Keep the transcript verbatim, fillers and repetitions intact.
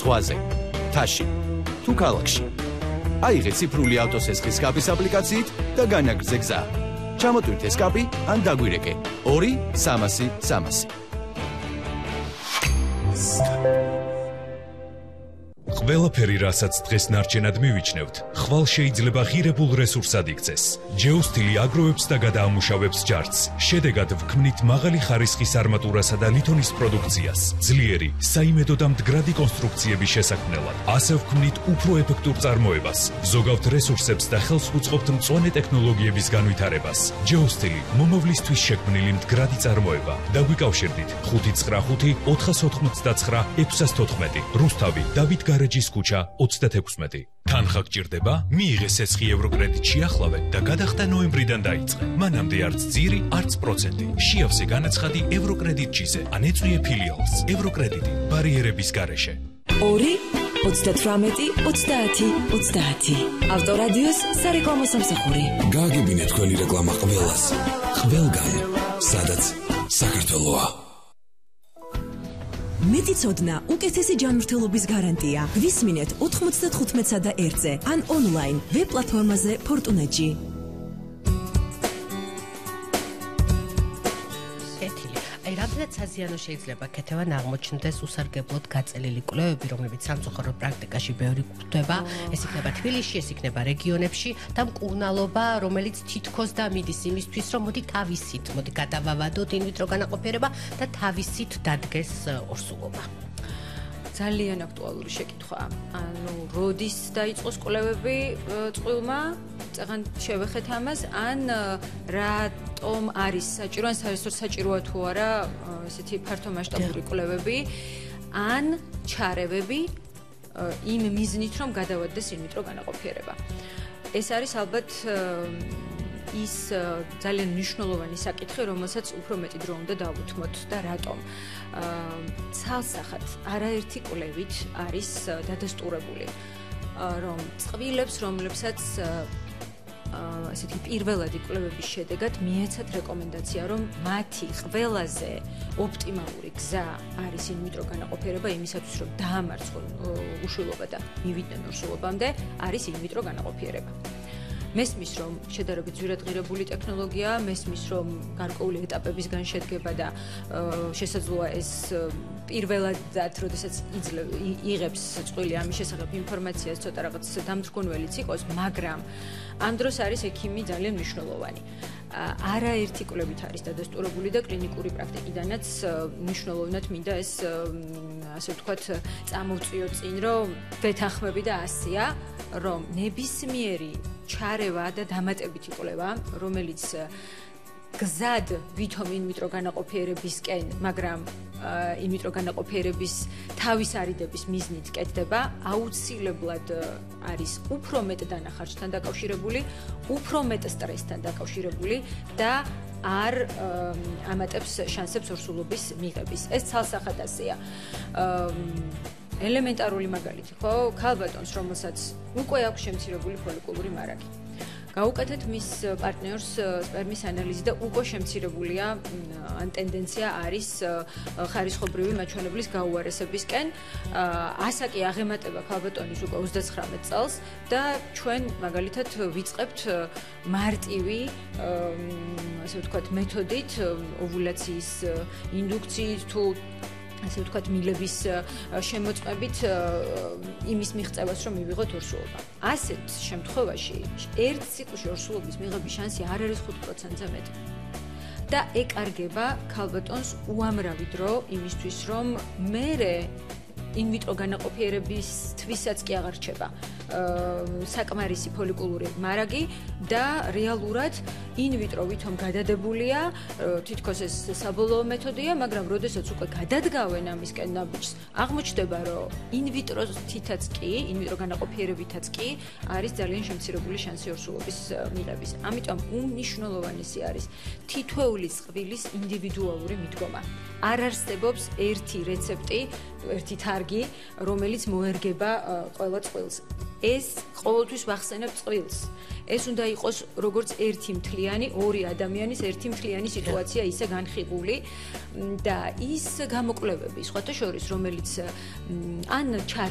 ზღვაზე, მთაში თუ ქალაქში. აიღე ციფრული ავტოსესხის კაპის აპლიკაციით და განაგრძე გზა. ჩამოტვირთ ეს კაპი ან დაგვირეკე ორი სამასი სამასი. ყველაფერი, რასაც დღეს ნარჩენად მივიჩნევთ, ხვალ შეიძლება ღირებულ რესურსად იქცეს. ჯეოსტილი აგროვებს და გადაამუშავებს ჯარცს. შედეგად ვქმნით მაღალი ხარისხის არმატურასა და ლითონის პროდუქციას, ძლიერი, საიმედო და მდგრადი კონსტრუქციების შესაქმნელად. ასე ვქმნით უფრო ეფექტურ წარმოებას, ზოგავთ რესურსებს და ხელს უწყობთ მწვანე ტექნოლოგიების განვითარებას. ჯეოსტილი მომავლისთვის შექმნილი მდგრადი წარმოება. დაგვიკავშირდით ხუთი ცხრა ხუთი ოთხას ოთხმოცდათცხრა ექვსას თოთხმეტი. რუსთავი, დავით გარეჯის ქუჩა ოცდათექვსმეტი. თანხა გჭირდება? მიიღე სესხი ევროკრედიტში ახლავე და გადახდა ნოემბრიდან დაიწყე. მანამდე არც ძირი, არც პროცენტი. შეავსე განაცხადი ევროკრედიტჩიზე, ან ეწვიე ფილიალს. ევროკრედიტი ბარიერების გარეშე. ორი ოცდათვრამეტი ოცდაათი ოცდაათი. ავტორადიოს სარეკლამო სამსახური. გააგებინე თქვენი რეკლამა ყველას. ყველგან, სადაც საქართველოა. მეტიცოდნა უკეთესი ჯანმრთელობის გარანტია. გვისმინეთ ოთხმოცდათხუთმეტსა და ერთზე ან ონლაინ ვებ პლატფორმაზე ფორტუნეტში. აი, რამდენად საზიანო შეიძლება ქეთევან აღმოჩნდეს უსარგებლოდ გაწელილი კვლევები, რომლებიც სამწუხაროდ პრაქტიკაში ბევრი გვხვდება, ეს იქნება თბილისში, ეს იქნება რეგიონებში და მკურნალობა, რომელიც თითქოს და მიდის იმისთვის, რომ მოდი თავისით, მოდი გადავავადოთ ინვიტრო განაყოფიერება და თავისით დადგეს ორსულობა. ძალიან აქტუალური შეკითხვა. ანუ როდის დაიწყოს კვლევები წყვილმა, წაღან შევეხეთ ამას, ან რატომ არის საჭირო, ან საერთოდ საჭიროა თუ არა ესეთი ფართო მასშტაბური კვლევები, ან ჩარევები იმ მიზნით, რომ გადავადდეს ინვიტრო განაყოფიერება. ეს არის ალბათ ის ძალიან მნიშვნელოვანი საკითხი, რომელსაც უფრო მეტი დრო უნდა დავუთმოთ და რატომ. ცალსახად არაერთი კვლევით არის დადასტურებული, რომ წყვილებს, რომლებსაც ასეთი პირველადი კვლევების შედეგად მიეცათ რეკომენდაცია, რომ მათი ყველაზე ოპტიმალური გზა არის ინვიტრო განაყოფიერება იმისათვის, რომ დაამარცხონ უშვილობა და მივიდნენ ორსულობამდე, არის ინვიტრო განაყოფიერება. მესმის, რომ შედარებით ძვირადღირებული ტექნოლოგია, მესმის, რომ გარკვეული ეტაპებისგან შედგება და შესაძლოა ეს პირველადად, როდესაც იღებს წყვილი ამის შესახებ ინფორმაციას, ცოტა რაღაც დამთრგუნველიც იყოს, მაგრამ ამ დროს არის ექიმი ძალიან მნიშვნელოვანი. არაერთი კვლევით არის დადასტურებული და კლინიკური პრაქტიკიდანაც მნიშვნელოვნად მინდა ეს ასე ვთქვათ წამოვწიო წინ, რომ ვეთანხმები და ასეა, რომ ნებისმიერი ჩარევა და დამატებითი კვლევა, რომელიც გზად ვითომ ინვიტრო განაყოფიერებისკენ, მაგრამ ინვიტრო განაყოფიერების თავის არიდების მიზნით კეთდება, აუცილებლად არის უფრო მეტ დანახარჯთან დაკავშირებული, უფრო მეტ სტრესთან დაკავშირებული და არ ამატებს შანსებს ორსულობის მიღების. ეს ცალსახად ასეა. ელემენტარული მაგალითი, ხო, ქალბატონს, რომელსაც უკვე აქვს შემცირებული ფოლიკულური მარაგი. გაუკეთეთ მის პარტნიორს სპერმის ანალიზი და უკვე შემცირებულია ან ტენდენცია არის ხარისხობრივი მაჩვენებლის გაუარესებისკენ. ასაკი აღემატება ქალბატონის უკვე ოცდაცხრამეტ წელს და ჩვენ მაგალითად ვიწყებთ მარტივი ასე ვთქვათ მეთოდით ოვულაციის ინდუქციით თუ ასე ვთქვათ მილების შემოწმებით იმის მიღწევას რომ მივიღოთ ორსულობა. ასეთ შემთხვევაში ერთ ციკლში ორსულობის მიღების შანსი არ არის ხუთ პროცენტზე მეტი. და ეკარგება ქალბატონს უამრავი დრო იმისთვის რომ მერე ინვიტრო განაყოფიერებისთვისაც კი აღარ რჩება საკმარისი ფოლიკულური მარაგი და რეალურად ინვიტრო ვითომ გადადებულია, თითქოს ეს საბოლოო მეთოდია, მაგრამ როდესაც უკვე გადადგავენ ამისკენ ნაბიჯს, აღმოჩნდება, რომ ინვიტროთითაც კი, ინვიტრო განაყოფიერებითაც კი არის ძალიან შემცირებული შანსი ორსულობის მიღების. ამიტომ უმნიშვნელოვანესი არის თითოეული წყვილის ინდივიდუალური მიდგომა. არ არსებობს ერთი რეცეპტი, ერთი თარგი, რომელიც მოერგება ყველა წყვილს. ეს ყოველთვის ვახსენებ წყვილს. ეს უნდა იყოს როგორც ერთი მთლიანი, ორი ადამიანის ერთი მთლიანი სიტუაცია ისე განხილული და ის გამოკვლევები, სხვათა შორის, რომელიც ან